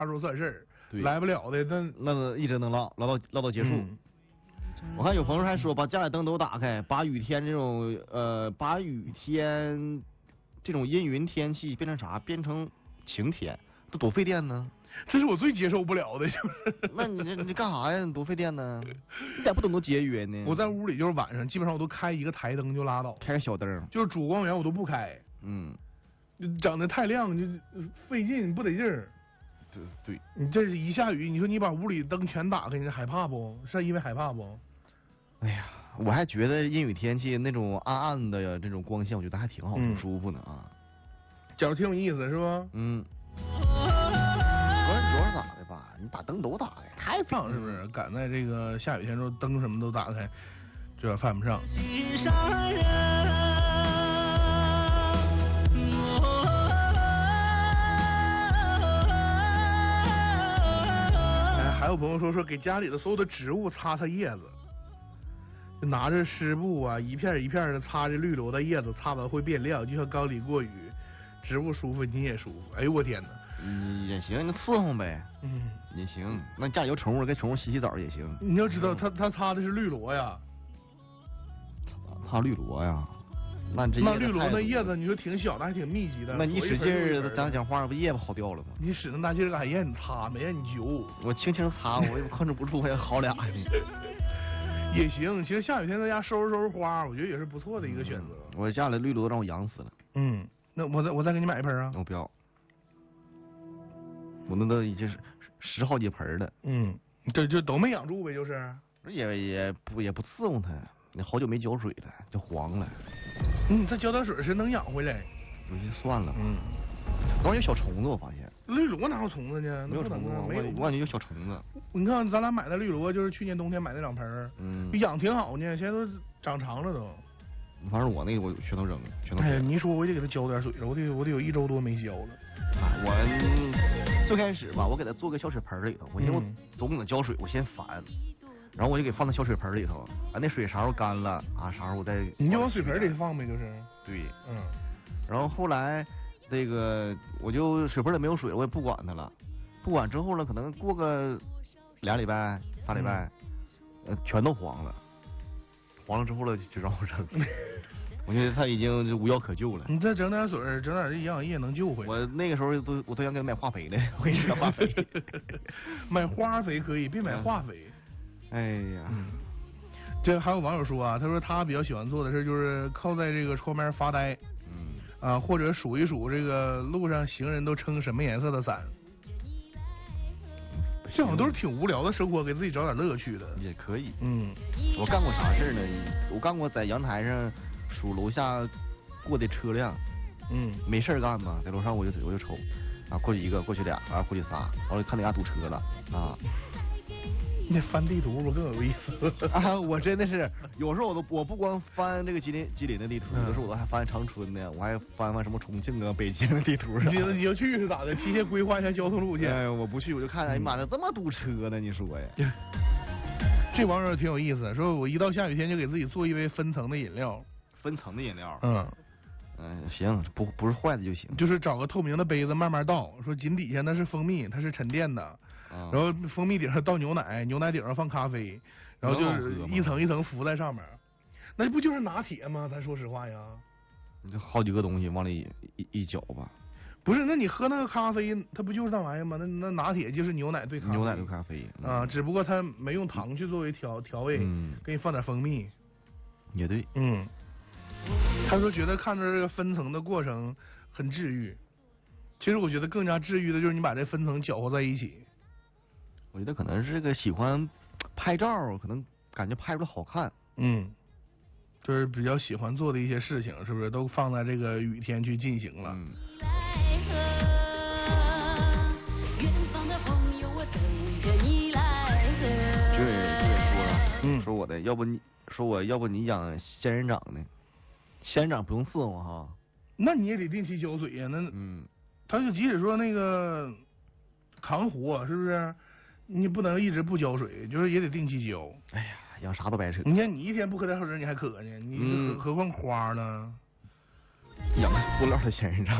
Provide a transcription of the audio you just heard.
说算事儿， 对， 来不了的那一直能唠到结束。我看有朋友还说把家里灯都打开，把雨天这种这种阴云天气变成啥？变成晴天，这多费电呢？ 这是我最接受不了的，就是。 那你干啥呀？你多费电呢？你咋不懂得节约呢？ 我在屋里就是晚上，基本上我都开一个台灯就拉倒， 开个小灯， 就是主光源我都不开。整的太亮就费劲，不得劲儿。 对， 你这是一下雨，你说你把屋里灯全打开，你害怕不？是因为害怕不？ 哎呀，我还觉得阴雨天气那种暗暗的呀，这种光线，我觉得还挺好，挺舒服的啊。 觉得挺有意思，是吧？ 主要是咋的吧？你把灯都打开， 太胖是不是？赶在这个下雨天时候，灯什么都打开，这点犯不上。还有朋友说给家里的所有的植物擦擦叶子，就拿着湿布啊，一片一片的擦着绿萝的叶子，擦完会变亮，就像刚淋过雨，植物舒服你也舒服。哎呦我天哪！ 也行，那伺候呗。也行。那家里有宠物，给宠物洗澡也行。 你要知道，他擦的是绿萝呀。 擦绿萝呀？那绿萝那叶子，你说挺小的，还挺密集的。 那你使劲儿讲话，不叶子跑掉了吗？ 你使那大劲儿干啥？让你擦，没让你揪。 我轻轻擦，我也控制不住，我也薅俩呢。 也行，其实下雨天在家收拾花，我觉得也是不错的一个选择。 我家里绿萝让我养死了。 那我再给你买一盆啊。 我不要。我那都已经是10好几盆了。 就都没养住呗，就是。 也不伺候它，你好久没浇水了，就黄了。 再浇点水是能养回来。 我就算了。主要有小虫子，我发现。 绿萝哪有虫子呢？ 没有虫子，我感觉有小虫子。 你看咱俩买的绿萝，就是去年冬天买那2盆，养挺好呢，现在都长长了都。 反正我那个我全都扔了，全都。 哎呀，你一说我得给它浇点水了，我得有1周多没浇了。 我最开始吧，我给它做个小水盆里头，我因为我总给它浇水，我嫌烦，然后我就给放到小水盆里头，那水啥时候干了啊，啥时候我再。 你就往水盆里放呗，就是。 对。然后后来这个我就水盆里没有水，我也不管它了，不管之后呢，可能过个2礼拜、3礼拜，全都黄了。黄了之后了就让我扔，我觉得它已经无药可救了。 你再整点水，整点营养液能救回来。 我那个时候我都想给它买化肥呢，我给你买化肥。 买花肥可以，别买化肥。 哎呀， 这还有网友说啊，他说他比较喜欢做的事就是靠在这个窗边发呆，或者数一数这个路上行人都撑什么颜色的伞。这好像都是挺无聊的生活，给自己找点乐趣的。 也可以。我干过啥事呢？我干过在阳台上数楼下过的车辆。没事干嘛，在楼上我就瞅，过去1个，过去2，过去3，完了看哪家堵车了啊。 你得翻地图不更有意思啊！我真的是有时候我不光翻这个吉林的地图，有时候我都还翻长春的，我还翻什么重庆啊、北京的地图。 你要去是咋的？提前规划一下交通路线。 哎，我不去，我就看，哎妈的，这么堵车呢？你说呀？ 这网友挺有意思，说我一到下雨天就给自己做一杯分层的饮料。 分层的饮料？行，不是坏的就行。 就是找个透明的杯子慢慢倒，说井底下那是蜂蜜，它是沉淀的。然后蜂蜜顶上倒牛奶，牛奶顶上放咖啡，然后就是一层一层浮在上面，那不就是拿铁吗？咱说实话呀， 你就好几个东西往里一搅吧。 不是，那你喝那个咖啡，它不就是那玩意儿吗？那拿铁就是牛奶兑咖啡。 牛奶兑咖啡啊，只不过它没用糖去作为调味，给你放点蜂蜜。 也对。 他说觉得看着这个分层的过程很治愈，其实我觉得更加治愈的就是你把这分层搅和在一起。 我觉得可能是这个喜欢拍照，可能感觉拍出来好看。 就是比较喜欢做的一些事情，是不是都放在这个雨天去进行了？ 说我的，要不你养仙人掌呢？仙人掌不用伺候哈。 那你也得定期浇水呀。那他就即使说那个扛活，是不是？你不能一直不浇水，就是也得定期浇。 哎呀，养啥都白扯。 你看你一天不喝点水，你还渴呢，你何况花呢？ 养塑料的仙人掌。